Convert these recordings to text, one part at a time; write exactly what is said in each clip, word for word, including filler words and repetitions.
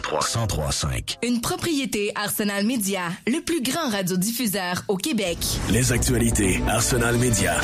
trois cent trois cinq. Une propriété Arsenal Média, le plus grand radiodiffuseur au Québec. Les actualités Arsenal Média.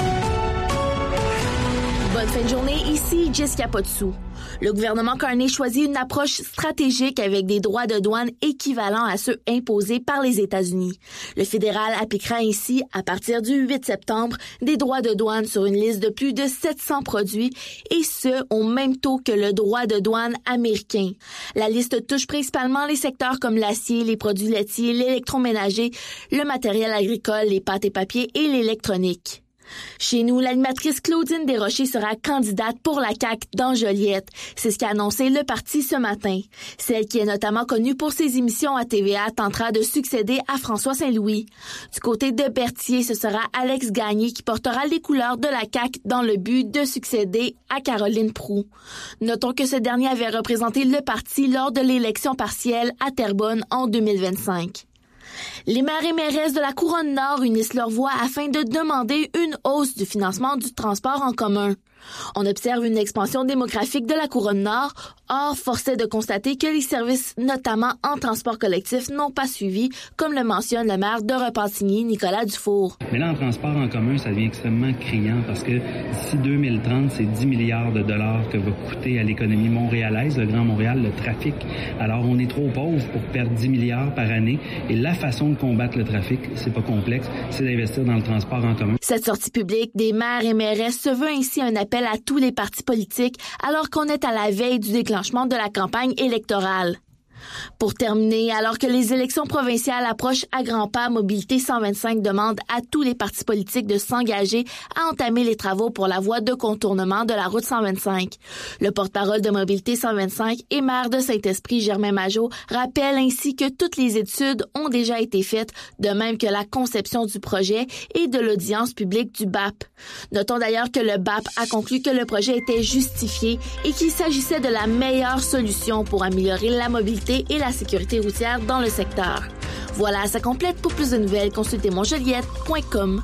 Bonne fin de journée, ici Jessica Potsou. Le gouvernement Carney choisit une approche stratégique avec des droits de douane équivalents à ceux imposés par les États-Unis. Le fédéral appliquera ainsi, à partir du huit septembre, des droits de douane sur une liste de plus de sept cents produits, et ce, au même taux que le droit de douane américain. La liste touche principalement les secteurs comme l'acier, les produits laitiers, l'électroménager, le matériel agricole, les pâtes et papiers et l'électronique. Chez nous, l'animatrice Claudine Desrochers sera candidate pour la C A Q dans Joliette. C'est ce qu'a annoncé le parti ce matin. Celle qui est notamment connue pour ses émissions à T V A tentera de succéder à François Saint-Louis. Du côté de Berthier, ce sera Alex Gagné qui portera les couleurs de la C A Q dans le but de succéder à Caroline Proulx. Notons que ce dernier avait représenté le parti lors de l'élection partielle à Terrebonne en deux mille vingt-cinq. Les maires et mairesses de la Couronne-Nord unissent leurs voix afin de demander une hausse du financement du transport en commun. On observe une expansion démographique de la Couronne-Nord. Or, force est de constater que les services, notamment en transport collectif, n'ont pas suivi, comme le mentionne le maire de Repentigny, Nicolas Dufour. Mais là, en transport en commun, ça devient extrêmement criant parce que d'ici deux mille trente, c'est dix milliards de dollars que va coûter à l'économie montréalaise, le Grand Montréal, le trafic. Alors, on est trop pauvre pour perdre dix milliards par année. Et la façon de combattre le trafic, c'est pas complexe, c'est d'investir dans le transport en commun. Cette sortie publique des maires et mairesses se veut ainsi un appel à tous les partis politiques alors qu'on est à la veille du déclenchement de la campagne électorale. Pour terminer, alors que les élections provinciales approchent à grands pas, Mobilité cent vingt-cinq demande à tous les partis politiques de s'engager à entamer les travaux pour la voie de contournement de la route cent vingt-cinq. Le porte-parole de Mobilité cent vingt-cinq et maire de Saint-Esprit, Germain Majot, rappelle ainsi que toutes les études ont déjà été faites, de même que la conception du projet et de l'audience publique du B A P. Notons d'ailleurs que le B A P a conclu que le projet était justifié et qu'il s'agissait de la meilleure solution pour améliorer la mobilité et la sécurité routière dans le secteur. Voilà, ça complète. Pour plus de nouvelles, consultez mon joliette point com.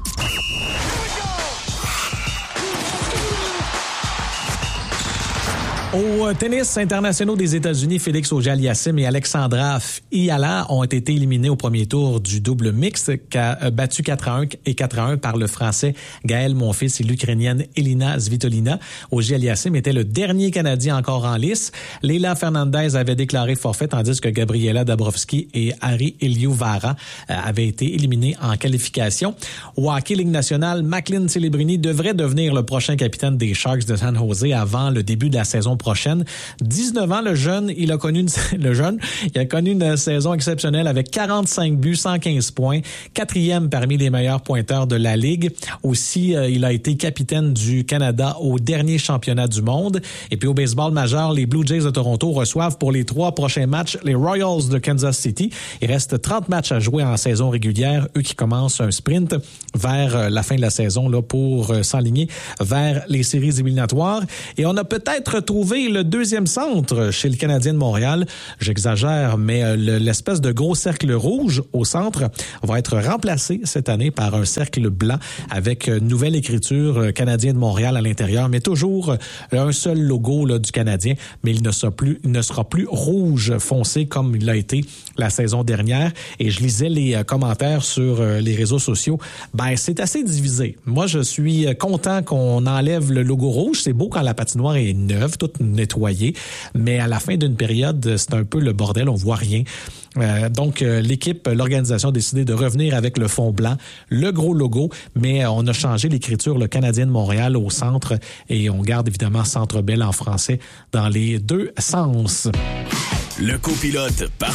Au tennis international des États-Unis, Félix Auger-Aliassime et Alexandra Fiala ont été éliminés au premier tour du double mixte, battus quatre à un et quatre à un par le Français Gaël Monfils et l'Ukrainienne Elina Svitolina. Auger-Aliassime était le dernier Canadien encore en lice. Leila Fernandez avait déclaré forfait, tandis que Gabriela Dabrowski et Harry Eliuvara avaient été éliminés en qualification. Au hockey Ligue nationale, Macklin Celebrini devrait devenir le prochain capitaine des Sharks de San Jose avant le début de la saison prochaine. dix-neuf ans, le jeune, il a connu une, le jeune, il a connu une saison exceptionnelle avec quarante-cinq buts, cent quinze points, quatrième parmi les meilleurs pointeurs de la Ligue. Aussi, euh, il a été capitaine du Canada au dernier championnat du monde. Et puis au baseball majeur, les Blue Jays de Toronto reçoivent pour les trois prochains matchs les Royals de Kansas City. Il reste trente matchs à jouer en saison régulière, eux qui commencent un sprint vers la fin de la saison là pour euh, s'enligner vers les séries éliminatoires. Et on a peut-être trouvé le deuxième centre chez le Canadien de Montréal. J'exagère, mais le, l'espèce de gros cercle rouge au centre va être remplacé cette année par un cercle blanc avec une nouvelle écriture Canadien de Montréal à l'intérieur, mais toujours un seul logo là, du Canadien, mais il ne sera plus, il ne sera plus rouge foncé comme il l'a été la saison dernière. Et je lisais les commentaires sur les réseaux sociaux. Ben, c'est assez divisé. Moi, je suis content qu'on enlève le logo rouge. C'est beau quand la patinoire est neuve, toute nettoyée, mais à la fin d'une période, c'est un peu le bordel, on voit rien. Euh, donc, euh, l'équipe, l'organisation a décidé de revenir avec le fond blanc, le gros logo, mais euh, on a changé l'écriture, le Canadien de Montréal au centre, et on garde évidemment Centre Bell en français dans les deux sens. Le copilote par